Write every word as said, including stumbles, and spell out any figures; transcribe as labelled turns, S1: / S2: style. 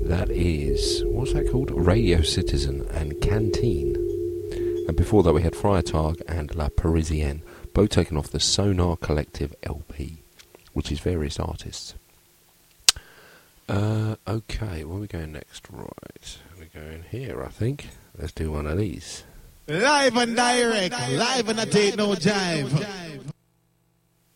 S1: That is, what's that called? Radio Citizen and Canteen. And before that we had Friartag and La Parisienne, both taken off the Sonar Collective L P, which is various artists. Uh, okay, where are we going next? Right, we're going here, I think. Let's do one of these.
S2: Live and direct, live and I take no jive.